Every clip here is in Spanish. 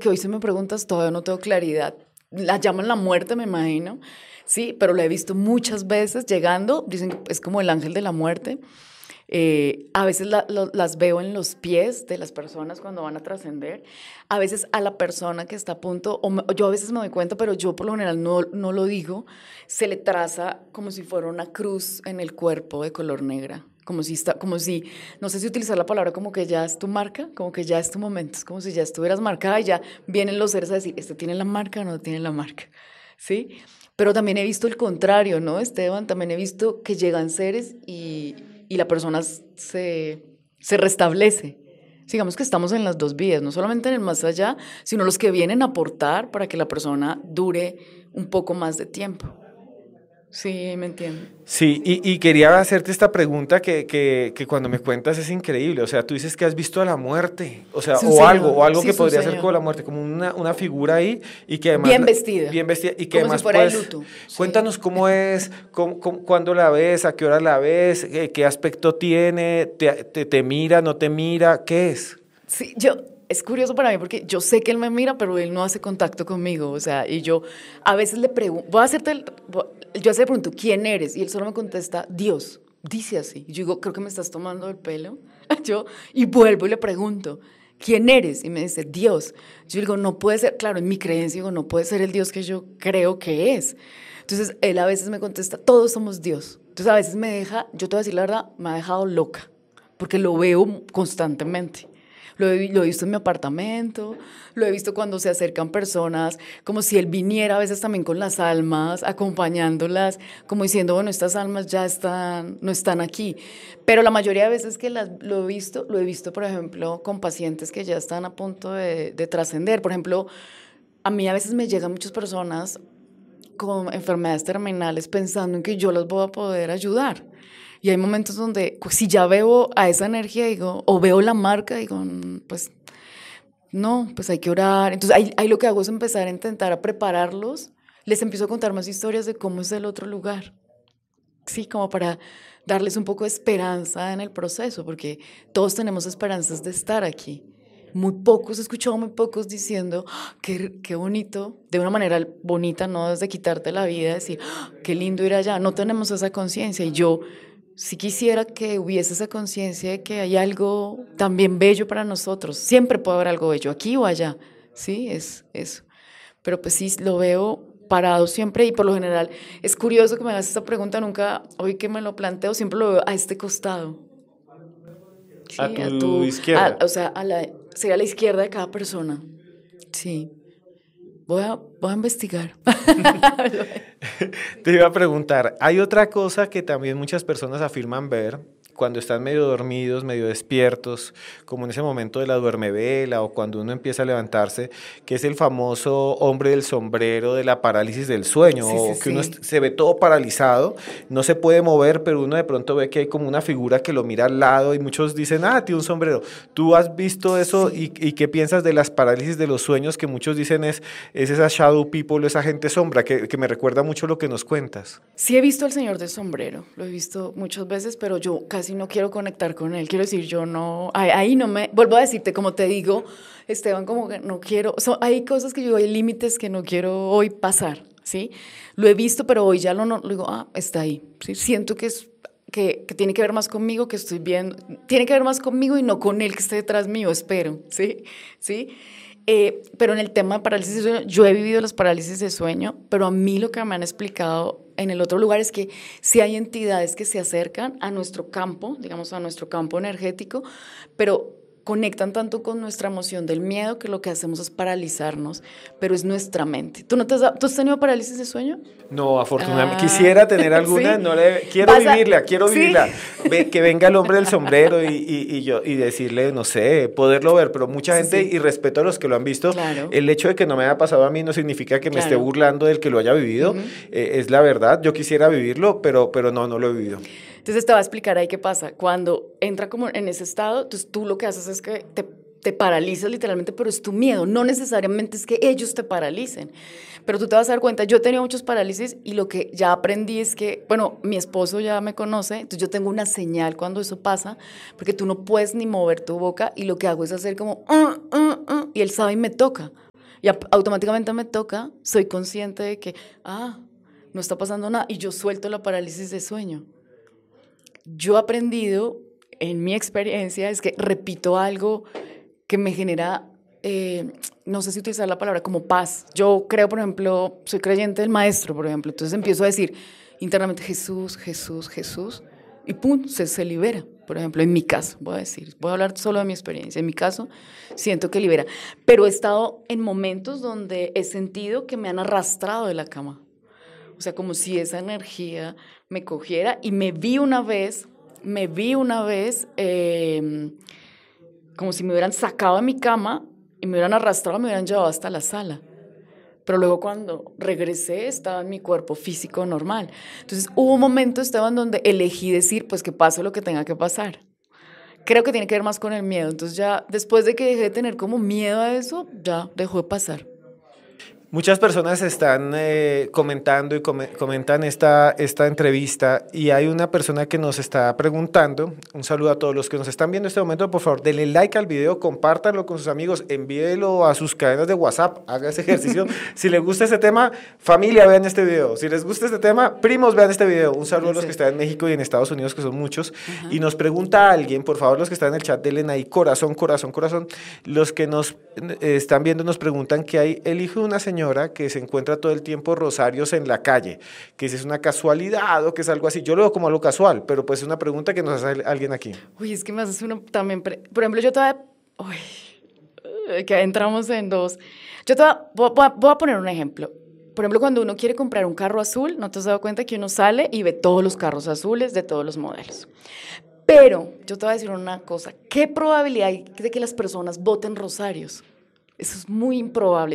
que hoy si me preguntas, todavía no tengo claridad. La llaman la muerte, me imagino, sí, pero la he visto muchas veces llegando, dicen que es como el ángel de la muerte. A veces las veo en los pies de las personas cuando van a trascender, a veces a la persona que está a punto, yo a veces me doy cuenta, pero yo por lo general no lo digo, se le traza como si fuera una cruz en el cuerpo de color negra, como si, no sé si utilizar la palabra como que ya es tu marca, como que ya es tu momento, es como si ya estuvieras marcada y ya vienen los seres a decir, ¿este tiene la marca o no tiene la marca? ¿Sí? Pero también he visto el contrario, ¿no, Esteban? También he visto que llegan seres y la persona se restablece. Digamos que estamos en las dos vías, no solamente en el más allá, sino los que vienen a aportar para que la persona dure un poco más de tiempo. Sí, me entiendo. Sí, y quería hacerte esta pregunta que cuando me cuentas es increíble. O sea, tú dices que has visto a la muerte, o sea, o algo sí, que podría señor. ser como la muerte, como una figura ahí y que además... Bien vestida, y que como además si fuera pues, de luto. Sí. Cuéntanos cómo es, cuándo la ves, a qué hora la ves, qué aspecto tiene, te mira, no te mira, ¿qué es? Sí, es curioso para mí porque yo sé que él me mira, pero él no hace contacto conmigo, o sea, y yo a veces le pregunto, yo le pregunto, ¿quién eres? Y él solo me contesta, Dios, dice así. Y yo digo, creo que me estás tomando el pelo. Y vuelvo y le pregunto, ¿quién eres? Y me dice, Dios. Yo digo, no puede ser, claro, en mi creencia digo, no puede ser el Dios que yo creo que es. Entonces, él a veces me contesta, todos somos Dios. Entonces, a veces yo te voy a decir la verdad, me ha dejado loca, porque lo veo constantemente. Lo he visto en mi apartamento, lo he visto cuando se acercan personas, como si él viniera a veces también con las almas, acompañándolas, como diciendo, bueno, estas almas ya no están aquí. Pero la mayoría de veces que lo he visto, por ejemplo, con pacientes que ya están a punto de trascender. Por ejemplo, a mí a veces me llegan muchas personas con enfermedades terminales pensando en que yo las voy a poder ayudar. Y hay momentos donde, pues, si ya veo a esa energía, digo, o veo la marca, digo, pues, no, pues hay que orar. Entonces, ahí lo que hago es empezar a intentar a prepararlos. Les empiezo a contar más historias de cómo es el otro lugar. Sí, como para darles un poco de esperanza en el proceso, porque todos tenemos esperanzas de estar aquí. He escuchado muy pocos diciendo, qué bonito, de una manera bonita, no desde quitarte la vida, decir, qué lindo ir allá. No tenemos esa conciencia y yo sí quisiera que hubiese esa conciencia de que hay algo también bello para nosotros. Siempre puede haber algo bello, aquí o allá. Sí, es eso. Pero pues sí, lo veo parado siempre y por lo general es curioso que me hagas esta pregunta, nunca, hoy que me lo planteo, siempre lo veo a este costado. A Sí, tu izquierda. o sea, sería a la izquierda de cada persona. Sí, voy a investigar. Te iba a preguntar, hay otra cosa que también muchas personas afirman ver cuando están medio dormidos, medio despiertos, como en ese momento de la duermevela o cuando uno empieza a levantarse, que es el famoso hombre del sombrero de la parálisis del sueño, Sí, sí, o que uno sí. se ve todo paralizado, no se puede mover, pero uno de pronto ve que hay como una figura que lo mira al lado y muchos dicen, tiene un sombrero. ¿Tú has visto eso Sí. y qué piensas de las parálisis de los sueños que muchos dicen es esa shadow people, esa gente sombra, que me recuerda mucho lo que nos cuentas? Sí he visto al señor del sombrero, lo he visto muchas veces, pero yo casi no quiero conectar con él. Quiero decir, yo no, ahí no me, vuelvo a decirte, como te digo, Esteban, como que no quiero, hay cosas que yo, hay límites que no quiero hoy pasar, ¿sí? Lo he visto, pero hoy ya lo digo, está ahí, ¿sí? Siento que tiene que ver más conmigo, que estoy viendo, tiene que ver más conmigo y no con él que esté detrás mío, espero, ¿sí? ¿Sí? Pero en el tema de parálisis de sueño, yo he vivido las parálisis de sueño, pero a mí lo que me han explicado en el otro lugar es que sí hay entidades que se acercan a nuestro campo, digamos a nuestro campo energético, pero conectan tanto con nuestra emoción del miedo que lo que hacemos es paralizarnos, pero es nuestra mente. ¿Tú has tenido parálisis de sueño? No, afortunadamente. Quisiera tener alguna, ¿sí? quiero vivirla. ¿sí? Que venga el hombre del sombrero y decirle, no sé, poderlo ver, pero mucha Sí, gente, sí. y respeto a los que lo han visto, Claro. el hecho de que no me haya pasado a mí no significa que me esté Claro. burlando del que lo haya vivido, es la verdad, yo quisiera vivirlo, pero no lo he vivido. Entonces te voy a explicar ahí qué pasa. Cuando entra como en ese estado, entonces tú lo que haces es que te paralizas literalmente, pero es tu miedo. No necesariamente es que ellos te paralicen, pero tú te vas a dar cuenta. Yo he tenido muchos parálisis y lo que ya aprendí es que, bueno, mi esposo ya me conoce, entonces yo tengo una señal cuando eso pasa, porque tú no puedes ni mover tu boca y lo que hago es hacer como, y él sabe y me toca. y automáticamente me toca, soy consciente de que, no está pasando nada y yo suelto la parálisis de sueño. Yo he aprendido, en mi experiencia, es que repito algo que me genera, no sé si utilizar la palabra, como paz. Yo creo, por ejemplo, soy creyente del maestro, por ejemplo, entonces empiezo a decir internamente Jesús, Jesús, Jesús, y pum, se libera. Por ejemplo, en mi caso, voy a hablar solo de mi experiencia, en mi caso siento que libera, pero he estado en momentos donde he sentido que me han arrastrado de la cama, o sea, como si esa energía me cogiera y me vi una vez, como si me hubieran sacado de mi cama y me hubieran arrastrado, me hubieran llevado hasta la sala. Pero luego cuando regresé estaba en mi cuerpo físico normal. Entonces hubo un momento, Esteban, donde elegí decir, pues que pase lo que tenga que pasar. Creo que tiene que ver más con el miedo. Entonces ya después de que dejé de tener como miedo a eso, ya dejó de pasar. Muchas personas están comentando y comentan esta entrevista y hay una persona que nos está preguntando, un saludo a todos los que nos están viendo en este momento, por favor denle like al video, compártanlo con sus amigos, envíelo a sus cadenas de WhatsApp, haga ese ejercicio. Si les gusta este tema, familia, vean este video. Si les gusta este tema, primos, vean este video. Un saludo a los que están en México y en Estados Unidos, que son muchos. Y nos pregunta alguien, por favor, los que están en el chat, denle ahí corazón, corazón, corazón. Los que nos están viendo nos preguntan que hay el hijo de una señora que se encuentra todo el tiempo rosarios en la calle, que si es una casualidad o que es algo así. Yo lo veo como algo casual, pero pues es una pregunta que nos hace alguien aquí. Uy, es que me haces uno también, por ejemplo, yo todavía, que entramos en dos. Yo todavía, voy a poner un ejemplo. Por ejemplo, cuando uno quiere comprar un carro azul, ¿no te has dado cuenta que uno sale y ve todos los carros azules de todos los modelos? Pero yo te voy a decir una cosa, ¿qué probabilidad hay de que las personas voten rosarios? Eso es muy improbable.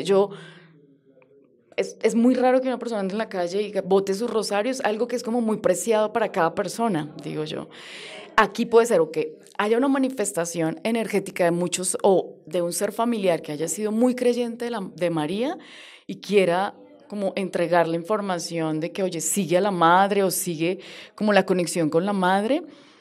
Es muy raro que una persona ande en la calle y bote sus rosarios, algo que es como muy preciado para cada persona, digo yo. Aquí puede ser que haya una manifestación energética de muchos o de un ser familiar que haya sido muy creyente de María y quiera como entregar la información de que, oye, sigue a la madre o sigue como la conexión con la madre,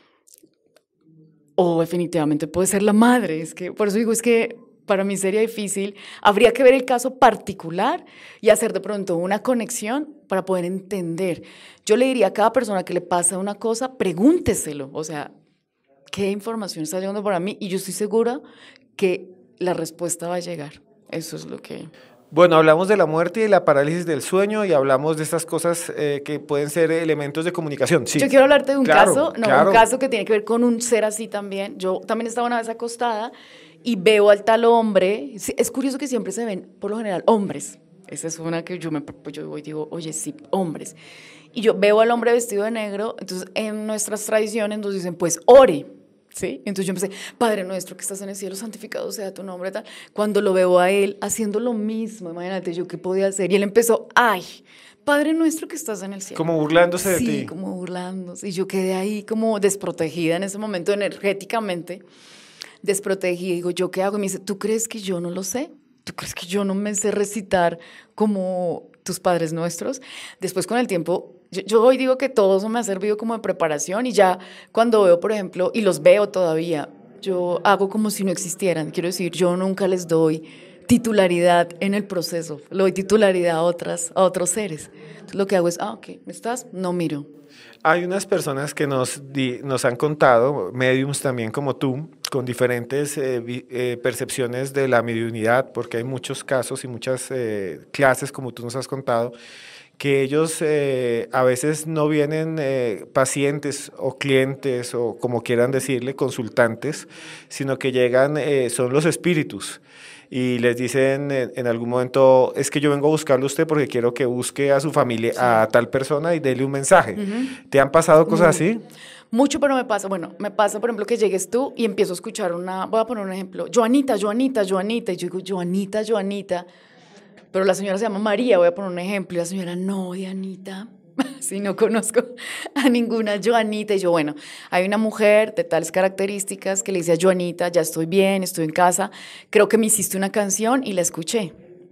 o definitivamente puede ser la madre. Es que, por eso digo, es que para mí sería difícil. Habría que ver el caso particular y hacer de pronto una conexión para poder entender. Yo le diría a cada persona que le pasa una cosa, pregúnteselo. O sea, ¿qué información está llegando para mí? Y yo estoy segura que la respuesta va a llegar. Eso es lo que... Bueno, hablamos de la muerte y de la parálisis del sueño y hablamos de estas cosas que pueden ser elementos de comunicación. Sí. Yo quiero hablarte de un caso, claro. Un caso que tiene que ver con un ser así también. Yo también estaba una vez acostada y veo al tal hombre. Es curioso que siempre se ven, por lo general, hombres. Esa es una que yo voy y digo, oye, sí, hombres. Y yo veo al hombre vestido de negro. Entonces, en nuestras tradiciones nos dicen, pues, ore. ¿Sí? Entonces yo empecé, Padre nuestro que estás en el cielo, santificado sea tu nombre, tal. Cuando lo veo a él haciendo lo mismo, imagínate yo qué podía hacer. Y él empezó, ay, Padre nuestro que estás en el cielo. Como burlándose de ti. Sí, como burlándose. Y yo quedé ahí como desprotegida en ese momento, energéticamente desprotegida. Y digo, ¿yo qué hago? Y me dice, ¿tú crees que yo no lo sé? ¿Tú crees que yo no me sé recitar como tus padres nuestros? Después con el tiempo... Yo hoy digo que todo eso me ha servido como de preparación y ya cuando veo, por ejemplo, y los veo todavía, yo hago como si no existieran. Quiero decir, yo nunca les doy titularidad en el proceso, le doy titularidad a otros seres. Entonces lo que hago es, ok, ¿estás? No miro. Hay unas personas que nos han contado, mediums también como tú, con diferentes percepciones de la mediunidad, porque hay muchos casos y muchas clases, como tú nos has contado, que ellos a veces no vienen pacientes o clientes o como quieran decirle, consultantes, sino que llegan, son los espíritus y les dicen en algún momento, es que yo vengo a buscarlo a usted porque quiero que busque a su familia, sí, a tal persona y dele un mensaje. ¿Te han pasado cosas así? Mucho, pero me pasa, por ejemplo, que llegues tú y empiezo a escuchar voy a poner un ejemplo, Joanita, Joanita, Joanita, y yo digo, Joanita, Joanita, pero la señora se llama María, voy a poner un ejemplo, y la señora, no, Dianita, si no conozco a ninguna Joanita, y yo, bueno, hay una mujer de tales características que le dice a Joanita, ya estoy bien, estoy en casa, creo que me hiciste una canción y la escuché.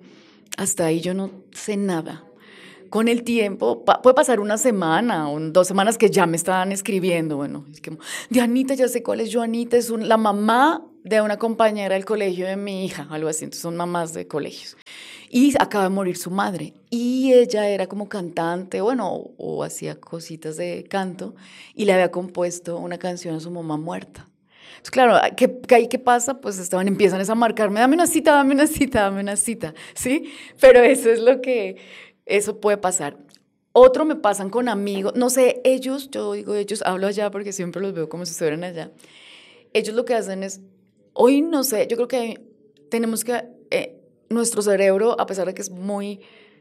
Hasta ahí yo no sé nada. Con el tiempo, puede pasar una semana o 2 semanas que ya me estaban escribiendo, bueno, es que, Dianita, ya sé cuál es Joanita, es la mamá de una compañera del colegio de mi hija, algo así, entonces son mamás de colegios. Y acaba de morir su madre. Y ella era como cantante, bueno, o hacía cositas de canto, y le había compuesto una canción a su mamá muerta. Entonces, claro, ¿qué pasa? Pues empiezan a marcarme, dame una cita, dame una cita, dame una cita, ¿sí? Pero eso es eso puede pasar. Otro me pasan con amigos, no sé, ellos, yo digo ellos, hablo allá porque siempre los veo como si estuvieran allá. Ellos lo que hacen es, hoy no sé, yo creo que tenemos que, nuestro cerebro, a pesar de que es muy,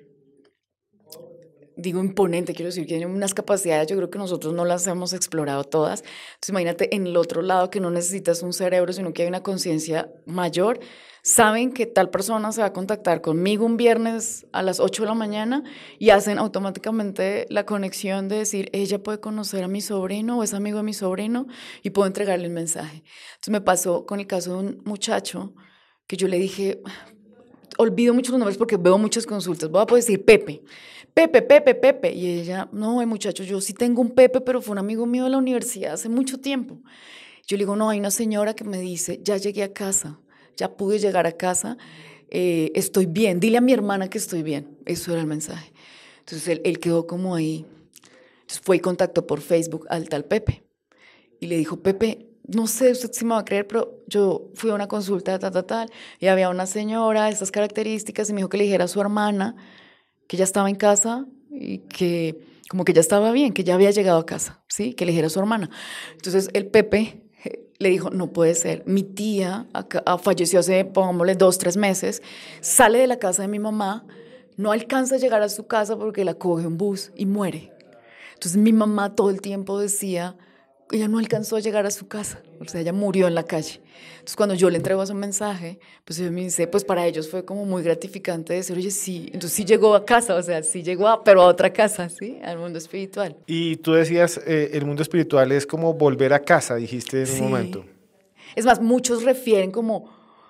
digo imponente, quiero decir, que tiene unas capacidades, yo creo que nosotros no las hemos explorado todas. Entonces imagínate en el otro lado que no necesitas un cerebro, sino que hay una conciencia mayor. Saben que tal persona se va a contactar conmigo un viernes a las 8 de la mañana y hacen automáticamente la conexión de decir, ella puede conocer a mi sobrino o es amigo de mi sobrino y puedo entregarle el mensaje. Entonces me pasó con el caso de un muchacho que yo le dije, olvido muchos los nombres porque veo muchas consultas, voy a poder decir Pepe. Pepe, Pepe, Pepe. Y ella, no, muchacho, yo sí tengo un Pepe, pero fue un amigo mío de la universidad hace mucho tiempo. Yo le digo, no, hay una señora que me dice, ya llegué a casa, ya pude llegar a casa, estoy bien, dile a mi hermana que estoy bien. Eso era el mensaje. Entonces él quedó como ahí. Entonces fue y contactó por Facebook al tal Pepe. Y le dijo, Pepe, no sé usted si me va a creer, pero yo fui a una consulta, tal, y había una señora de estas características y me dijo que le dijera a su hermana que ya estaba en casa y que como que ya estaba bien, que ya había llegado a casa, ¿sí? Que le dijera a su hermana. Entonces el Pepe le dijo, no puede ser, mi tía falleció hace, pongámosle, 2, 3 meses, sale de la casa de mi mamá, no alcanza a llegar a su casa porque la coge un bus y muere. Entonces mi mamá todo el tiempo decía, ella no alcanzó a llegar a su casa, o sea, ella murió en la calle. Entonces cuando yo le entrego ese mensaje, pues ella me dice, pues para ellos fue como muy gratificante decir, oye, sí, entonces sí llegó a casa, o sea, sí llegó pero a otra casa, ¿sí? Al mundo espiritual. Y tú decías, el mundo espiritual es como volver a casa, dijiste en un momento. Sí. Es más, muchos refieren como,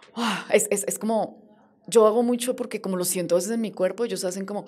es como, yo hago mucho porque como lo siento a veces en mi cuerpo, ellos hacen como,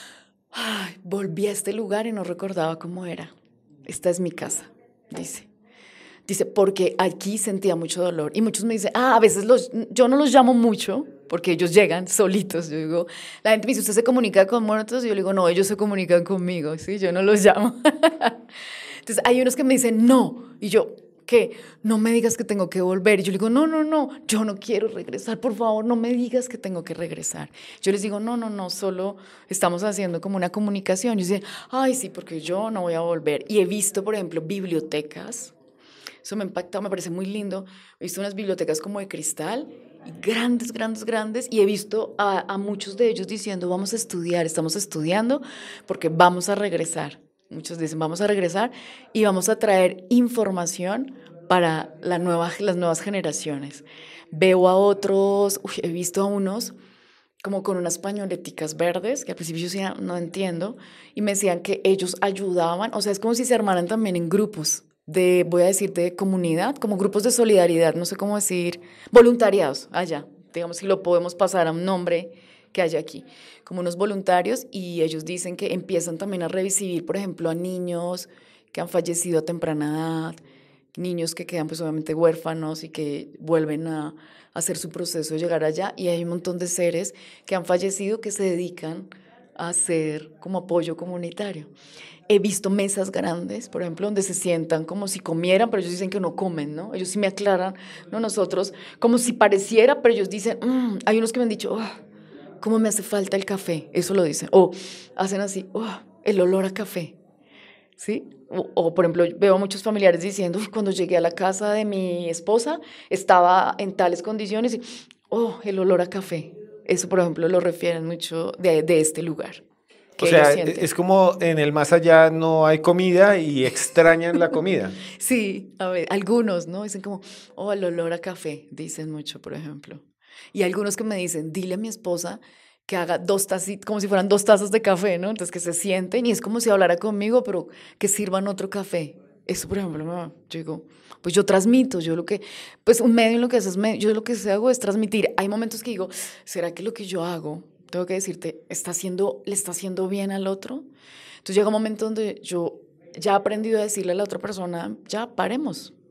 ay, volví a este lugar y no recordaba cómo era. Esta es mi casa, dice. Dice, porque aquí sentía mucho dolor. Y muchos me dicen, a veces yo no los llamo mucho, porque ellos llegan solitos. Yo digo, la gente me dice, ¿usted se comunica con muertos? Y yo le digo, no, ellos se comunican conmigo, ¿sí? Yo no los llamo. Entonces, hay unos que me dicen, no. Y yo, ¿qué? No me digas que tengo que volver. Y yo le digo, no, no, no, yo no quiero regresar, por favor, no me digas que tengo que regresar. Yo les digo, no, no, no, solo estamos haciendo como una comunicación. Y dicen, ay, sí, porque yo no voy a volver. Y he visto, por ejemplo, bibliotecas. Eso me impacta, me parece muy lindo. He visto unas bibliotecas como de cristal, y grandes, grandes, grandes, y he visto a muchos de ellos diciendo, vamos a estudiar, estamos estudiando porque vamos a regresar. Muchos dicen, vamos a regresar y vamos a traer información para las nuevas generaciones. Veo a otros, he visto a unos como con unas pañoleticas verdes, que al principio yo decía, no entiendo, y me decían que ellos ayudaban, o sea, es como si se armaran también en grupos voy a decir, de comunidad, como grupos de solidaridad, no sé cómo decir, voluntariados, allá, digamos, si lo podemos pasar a un nombre que haya aquí, como unos voluntarios, y ellos dicen que empiezan también a recibir, por ejemplo, a niños que han fallecido a temprana edad, niños que quedan pues obviamente huérfanos y que vuelven a hacer su proceso de llegar allá, y hay un montón de seres que han fallecido que se dedican a hacer como apoyo comunitario. He visto mesas grandes, por ejemplo, donde se sientan como si comieran, pero ellos dicen que no comen, ¿no? Ellos sí me aclaran, no nosotros, como si pareciera, pero ellos dicen, hay unos que me han dicho, ¿cómo me hace falta el café? Eso lo dicen. O hacen así, el olor a café, ¿sí? Por ejemplo, veo a muchos familiares diciendo, cuando llegué a la casa de mi esposa, estaba en tales condiciones y, el olor a café. Eso, por ejemplo, lo refieren mucho de este lugar. O sea, es como en el más allá no hay comida y extrañan la comida. Sí, a ver, algunos, ¿no? Dicen como, el olor a café, dicen mucho, por ejemplo. Y algunos que me dicen, dile a mi esposa que haga 2 tacitas, como si fueran 2 tazas de café, ¿no? Entonces que se sienten y es como si hablara conmigo, pero que sirvan otro café. Eso, por ejemplo, yo digo, pues yo transmito, pues un medio en lo que haces, yo lo que hago es transmitir. Hay momentos que digo, ¿será que lo que yo hago, tengo que decirte, le está haciendo bien al otro? Entonces llega un momento donde yo ya he aprendido a decirle a la otra persona, ya paremos,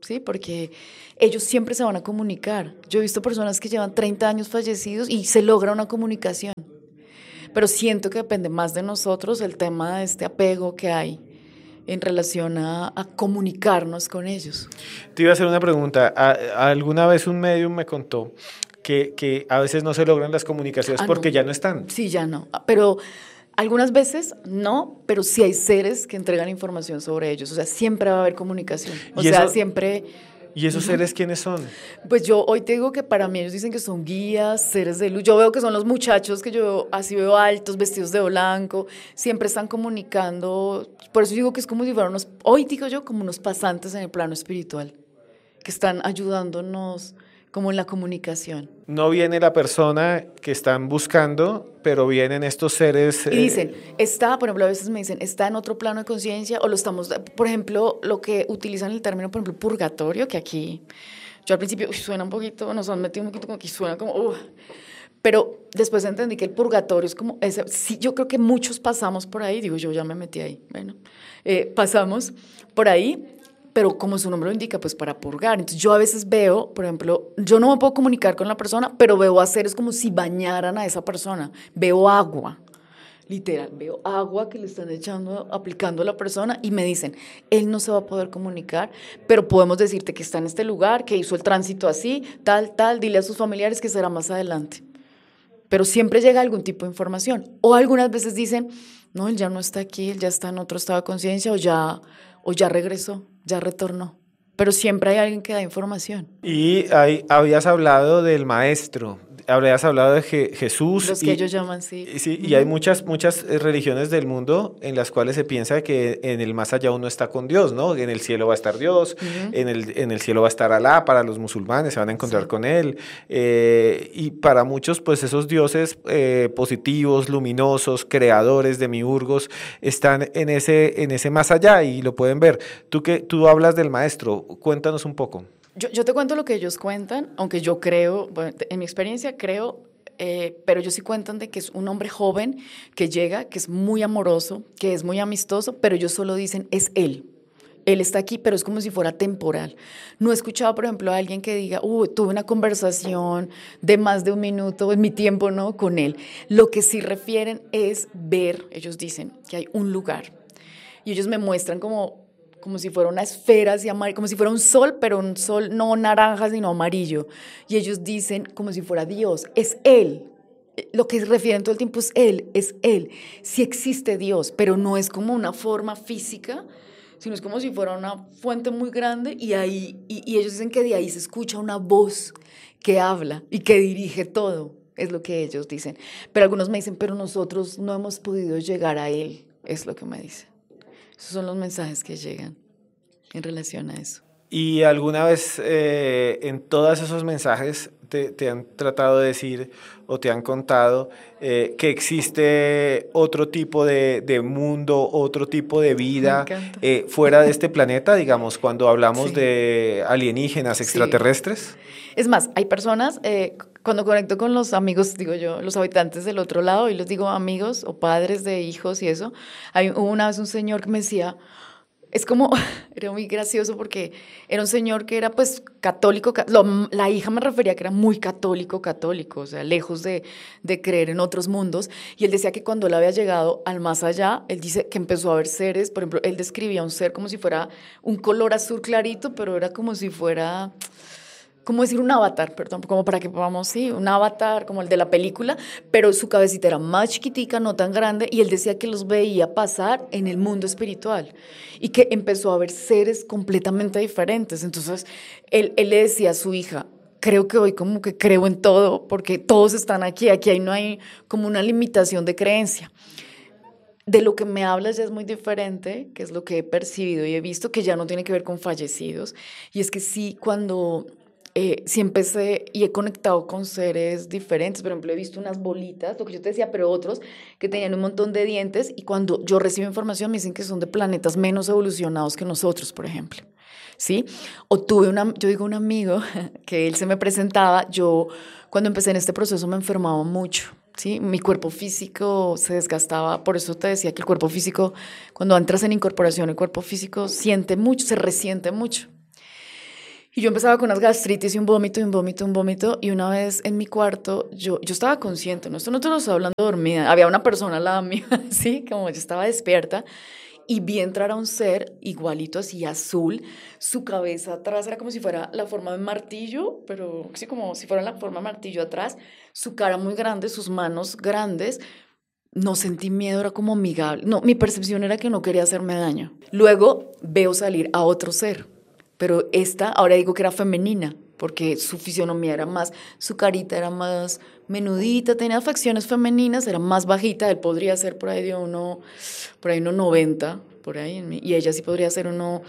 ¿sí? Porque ellos siempre se van a comunicar. Yo he visto personas que llevan 30 años fallecidos y se logra una comunicación. Pero siento que depende más de nosotros el tema de este apego que hay en relación a comunicarnos con ellos. Te iba a hacer una pregunta. Alguna vez un medium me contó que a veces no se logran las comunicaciones porque no. ya no están. Sí, ya no. Pero algunas veces no, pero sí hay seres que entregan información sobre ellos. O sea, siempre va a haber comunicación. O ¿Y sea, eso- siempre... ¿Y esos seres quiénes son? Pues yo hoy te digo que para mí ellos dicen que son guías, seres de luz. Yo veo que son los muchachos que yo veo, así veo altos, vestidos de blanco, siempre están comunicando. Por eso digo que es como si fueran unos, hoy digo yo, como unos pasantes en el plano espiritual, que están ayudándonos como en la comunicación. No viene la persona que están buscando, pero vienen estos seres. Y dicen, está, por ejemplo, a veces me dicen, está en otro plano de conciencia o lo estamos, por ejemplo, lo que utilizan el término, por ejemplo, purgatorio, que aquí, yo al principio suena un poquito, nos han metido un poquito como que suena como, pero después entendí que el purgatorio es como, ese, sí, yo creo que muchos pasamos por ahí, digo, yo ya me metí ahí, bueno, pasamos por ahí, pero como su nombre lo indica, pues para purgar. Entonces yo a veces veo, por ejemplo, yo no me puedo comunicar con la persona, pero veo a seres como si bañaran a esa persona. Veo agua, literal, veo agua que le están echando, aplicando a la persona y me dicen, él no se va a poder comunicar, pero podemos decirte que está en este lugar, que hizo el tránsito así, tal, tal, dile a sus familiares que será más adelante. Pero siempre llega algún tipo de información. O algunas veces dicen, no, él ya no está aquí, él ya está en otro estado de conciencia o ya regresó, ya retornó. Pero siempre hay alguien que da información. Y habías hablado del maestro, habías hablado de Jesús. Los que ellos llaman, sí. Sí, y hay muchas religiones del mundo en las cuales se piensa que en el más allá uno está con Dios, ¿no? En el cielo va a estar Dios, en el cielo va a estar Alá, para los musulmanes se van a encontrar con él. Y para muchos, pues esos dioses positivos, luminosos, creadores, demiurgos, están en ese más allá y lo pueden ver. Tú hablas del maestro, cuéntanos un poco. Yo te cuento lo que ellos cuentan, aunque yo creo, bueno, en mi experiencia creo, pero ellos sí cuentan de que es un hombre joven que llega, que es muy amoroso, que es muy amistoso, pero ellos solo dicen, es él. Él está aquí, pero es como si fuera temporal. No he escuchado, por ejemplo, a alguien que diga, tuve una conversación de más de un minuto en mi tiempo, ¿no? Con él. Lo que sí refieren es ver, ellos dicen que hay un lugar. Y ellos me muestran como si fuera una esfera, así como si fuera un sol, pero un sol no naranja, sino amarillo. Y ellos dicen como si fuera Dios, es Él. Lo que refieren todo el tiempo es Él, es Él. Sí existe Dios, pero no es como una forma física, sino es como si fuera una fuente muy grande y ellos dicen que de ahí se escucha una voz que habla y que dirige todo, es lo que ellos dicen. Pero algunos me dicen, pero nosotros no hemos podido llegar a Él, es lo que me dicen. Esos son los mensajes que llegan en relación a eso. ¿Y alguna vez en todos esos mensajes te han tratado de decir o te han contado que existe otro tipo de mundo, otro tipo de vida fuera de este planeta, digamos, cuando hablamos de alienígenas extraterrestres? Sí. Es más, hay personas, cuando conecto con los amigos, digo yo, los habitantes del otro lado, y les digo amigos o padres de hijos y eso, hubo una vez un señor que me decía, es como, era muy gracioso porque era un señor que era pues católico, la hija me refería que era muy católico, o sea, lejos de creer en otros mundos, y él decía que cuando él había llegado al más allá, él dice que empezó a ver seres, por ejemplo, él describía un ser como si fuera un color azul clarito, pero era como si fuera... ¿Cómo decir un avatar? Perdón, como para que podamos, sí, un avatar como el de la película, pero su cabecita era más chiquitica, no tan grande, y él decía que los veía pasar en el mundo espiritual y que empezó a ver seres completamente diferentes. Entonces, él le decía a su hija, creo que hoy como que creo en todo, porque todos están aquí ahí no hay como una limitación de creencia. De lo que me hablas ya es muy diferente, que es lo que he percibido y he visto, que ya no tiene que ver con fallecidos, y es que sí, cuando... sí empecé y he conectado con seres diferentes. Por ejemplo, he visto unas bolitas, lo que yo te decía, pero otros que tenían un montón de dientes y cuando yo recibo información me dicen que son de planetas menos evolucionados que nosotros, por ejemplo. ¿Sí? O yo digo un amigo que él se me presentaba, yo cuando empecé en este proceso me enfermaba mucho. ¿Sí? Mi cuerpo físico se desgastaba, por eso te decía que el cuerpo físico, cuando entras en incorporación, el cuerpo físico siente mucho, se resiente mucho. Y yo empezaba con unas gastritis y un vómito, y un vómito, un vómito. Y una vez en mi cuarto, yo estaba consciente, ¿no? Esto no te lo estoy hablando dormida. Había una persona al lado mío, así como yo estaba despierta. Y vi entrar a un ser igualito así azul, su cabeza atrás era como si fuera la forma de un martillo, pero sí, como si fuera la forma de martillo atrás, su cara muy grande, sus manos grandes. No sentí miedo, era como amigable. No, mi percepción era que no quería hacerme daño. Luego veo salir a otro ser, pero esta, ahora digo que era femenina, porque su fisionomía era más, su carita era más menudita, tenía facciones femeninas, era más bajita, él podría ser por ahí por ahí 1,90, por ahí, y ella sí podría ser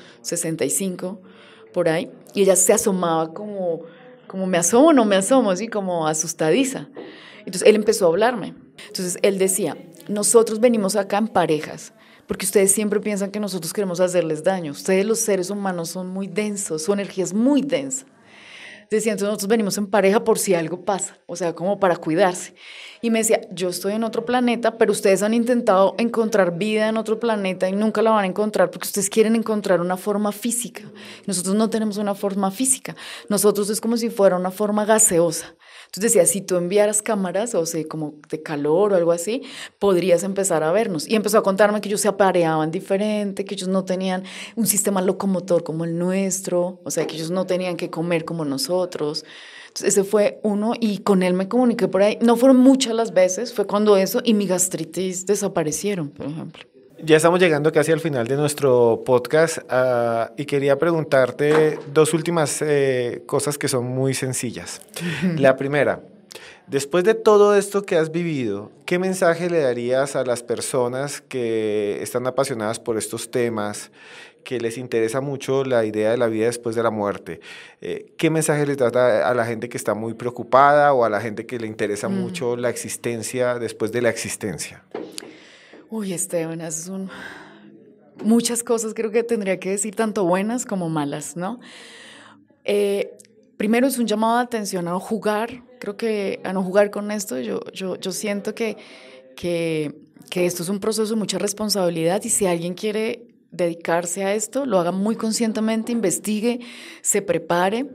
1,65, por ahí, y ella se asomaba como me asomo, no me asomo, así como asustadiza. Entonces él empezó a hablarme. Entonces él decía, nosotros venimos acá en parejas, porque ustedes siempre piensan que nosotros queremos hacerles daño. Ustedes los seres humanos son muy densos, su energía es muy densa. Decía, entonces nosotros venimos en pareja por si algo pasa, o sea, como para cuidarse. Y me decía, yo estoy en otro planeta, pero ustedes han intentado encontrar vida en otro planeta y nunca la van a encontrar porque ustedes quieren encontrar una forma física. Nosotros no tenemos una forma física, nosotros es como si fuera una forma gaseosa. Entonces decía, si tú enviaras cámaras, o sea, como de calor o algo así, podrías empezar a vernos. Y empezó a contarme que ellos se apareaban diferente, que ellos no tenían un sistema locomotor como el nuestro, o sea, que ellos no tenían que comer como nosotros. Entonces ese fue uno y con él me comuniqué por ahí. No fueron muchas las veces, fue cuando eso y mi gastritis desaparecieron, por ejemplo. Ya estamos llegando casi al final de nuestro podcast y quería preguntarte dos últimas cosas que son muy sencillas. La primera, después de todo esto que has vivido, ¿qué mensaje le darías a las personas que están apasionadas por estos temas, que les interesa mucho la idea de la vida después de la muerte? ¿Qué mensaje les das a la gente que está muy preocupada o a la gente que le interesa mucho la existencia después de la existencia? Uy, Esteban, muchas cosas creo que tendría que decir, tanto buenas como malas, ¿no? Primero es un llamado de atención a no jugar, creo que a no jugar con esto. Yo siento que esto es un proceso de mucha responsabilidad y si alguien quiere dedicarse a esto, lo haga muy conscientemente, investigue, se prepare,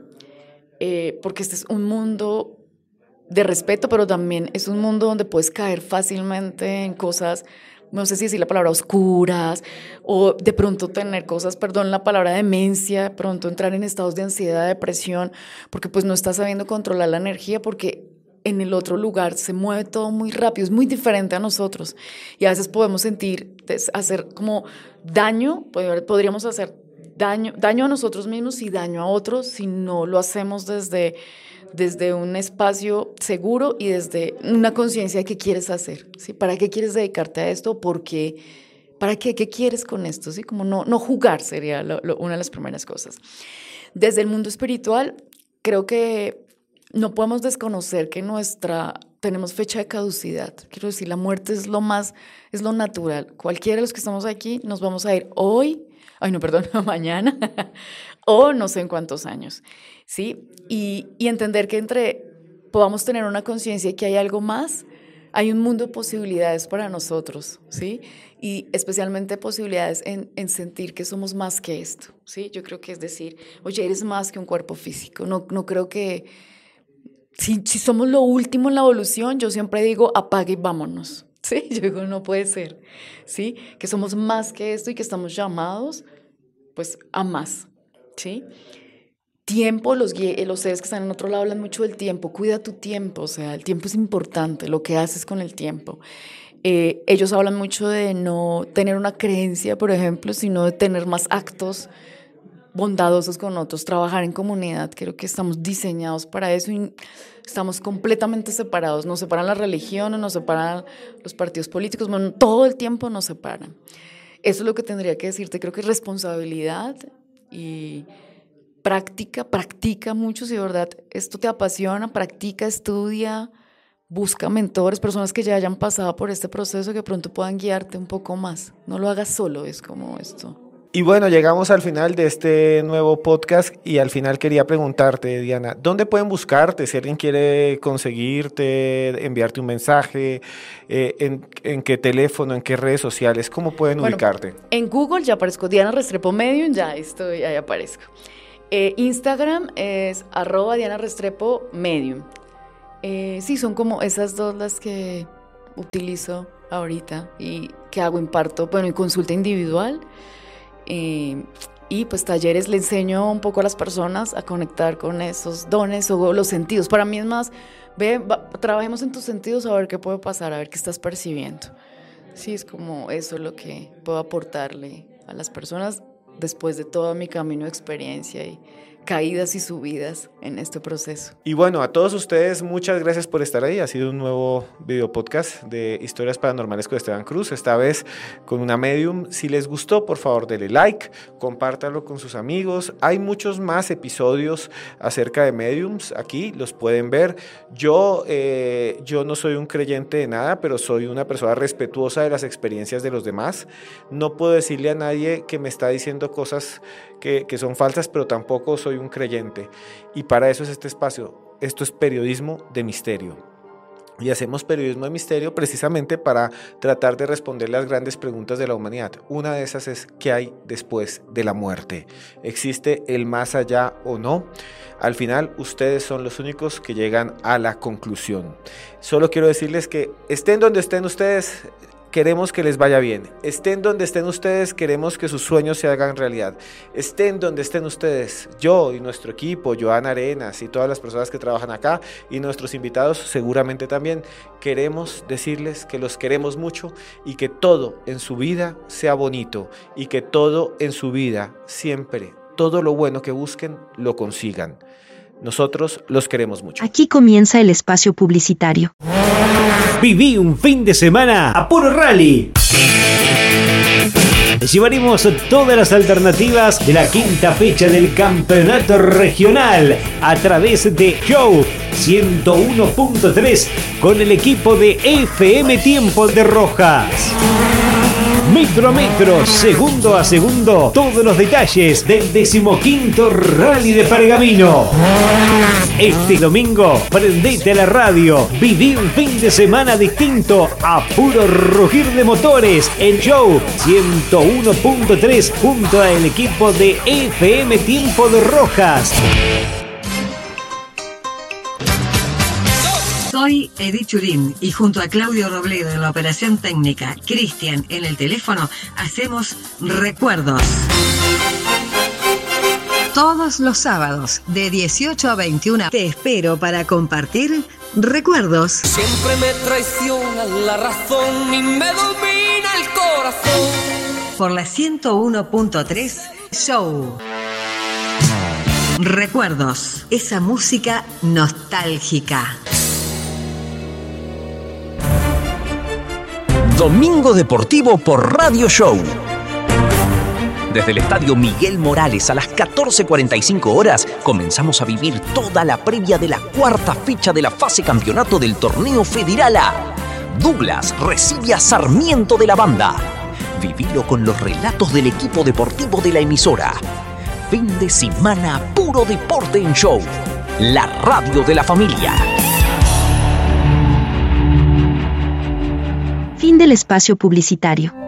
porque este es un mundo de respeto, pero también es un mundo donde puedes caer fácilmente en cosas, no sé si decir la palabra oscuras, o de pronto tener cosas, perdón, la palabra demencia, de pronto entrar en estados de ansiedad, depresión, porque pues no estás sabiendo controlar la energía, porque en el otro lugar se mueve todo muy rápido, es muy diferente a nosotros, y a veces podemos hacer como daño, podríamos hacer daño a nosotros mismos y daño a otros si no lo hacemos desde un espacio seguro y desde una conciencia de qué quieres hacer, ¿sí? ¿Para qué quieres dedicarte a esto? ¿Por qué? ¿Para qué? ¿Qué quieres con esto? ¿Sí? Como no jugar sería una de las primeras cosas. Desde el mundo espiritual, creo que no podemos desconocer que tenemos fecha de caducidad. Quiero decir, la muerte es lo natural. Cualquiera de los que estamos aquí nos vamos a ir hoy, mañana, o no sé en cuántos años, ¿sí? Y entender que podamos tener una conciencia de que hay algo más, hay un mundo de posibilidades para nosotros, ¿sí? Y especialmente posibilidades en sentir que somos más que esto, ¿sí? Yo creo que es decir, oye, eres más que un cuerpo físico. No creo que... Si somos lo último en la evolución, yo siempre digo, apague y vámonos, ¿sí? Yo digo, no puede ser, ¿sí? Que somos más que esto y que estamos llamados, pues, a más, ¿sí? Tiempo, los seres que están en otro lado hablan mucho del tiempo. Cuida tu tiempo, o sea, el tiempo es importante, lo que haces con el tiempo. Ellos hablan mucho de no tener una creencia, por ejemplo, sino de tener más actos bondadosos con otros, trabajar en comunidad. Creo que estamos diseñados para eso y estamos completamente separados. Nos separan las religiones, nos separan los partidos políticos, bueno, todo el tiempo nos separan. Eso es lo que tendría que decirte. Creo que responsabilidad y practica mucho, si de verdad esto te apasiona, practica, estudia, busca mentores, personas que ya hayan pasado por este proceso que pronto puedan guiarte un poco más. No lo hagas solo, es como esto. Y bueno, llegamos al final de este nuevo podcast y al final quería preguntarte, Diana, ¿dónde pueden buscarte? Si alguien quiere conseguirte, enviarte un mensaje, en qué teléfono, en qué redes sociales, ¿cómo pueden ubicarte? En Google ya aparezco, Diana Restrepo Medium, ahí aparezco. Instagram es @DianaRestrepo_medium. Sí, son como esas dos las que utilizo ahorita y que hago, imparto, bueno, y consulta individual. Y pues talleres le enseño un poco a las personas a conectar con esos dones o los sentidos. Para mí es más, trabajemos en tus sentidos a ver qué puede pasar, a ver qué estás percibiendo. Sí, es como eso lo que puedo aportarle a las personas después de todo mi camino de experiencia y caídas y subidas en este proceso. Y bueno, a todos ustedes, muchas gracias por estar ahí. Ha sido un nuevo video podcast de Historias Paranormales con Esteban Cruz, esta vez con una medium. Si les gustó, por favor, denle like, compártanlo con sus amigos. Hay muchos más episodios acerca de mediums aquí, los pueden ver. Yo no soy un creyente de nada, pero soy una persona respetuosa de las experiencias de los demás. No puedo decirle a nadie que me está diciendo cosas que son falsas, pero tampoco soy un creyente. Y para eso es este espacio. Esto es periodismo de misterio. Y hacemos periodismo de misterio precisamente para tratar de responder las grandes preguntas de la humanidad. Una de esas es: ¿qué hay después de la muerte? ¿Existe el más allá o no? Al final, ustedes son los únicos que llegan a la conclusión. Solo quiero decirles que estén donde estén ustedes, queremos que les vaya bien. Estén donde estén ustedes, queremos que sus sueños se hagan realidad. Estén donde estén ustedes, yo y nuestro equipo, Joana Arenas y todas las personas que trabajan acá y nuestros invitados seguramente también, queremos decirles que los queremos mucho y que todo en su vida sea bonito y que todo en su vida siempre, todo lo bueno que busquen, lo consigan. Nosotros los queremos mucho. Aquí comienza el espacio publicitario. Viví un fin de semana a puro rally. Llevaremos todas las alternativas de la quinta fecha del campeonato regional a través de Show 101.3 con el equipo de FM Tiempo de Rojas. Metro a metro, segundo a segundo, todos los detalles del 15º Rally de Pergamino. Este domingo, prendete a la radio, viví un fin de semana distinto a puro rugir de motores en Show 101.3 junto al equipo de FM Tiempo de Rojas. Soy Edith Churín y junto a Claudio Robledo en la operación técnica, Cristian en el teléfono, hacemos Recuerdos. Todos los sábados de 18 a 21 te espero para compartir Recuerdos. Siempre me traiciona la razón y me domina el corazón. Por la 101.3 Show. Recuerdos, esa música nostálgica. Domingo Deportivo por Radio Show. Desde el Estadio Miguel Morales a las 14:45 horas comenzamos a vivir toda la previa de la cuarta fecha de la fase campeonato del torneo Federal A. Douglas recibe a Sarmiento de la Banda. Vivilo con los relatos del equipo deportivo de la emisora. Fin de semana puro deporte en Show, la radio de la familia. Fin del espacio publicitario.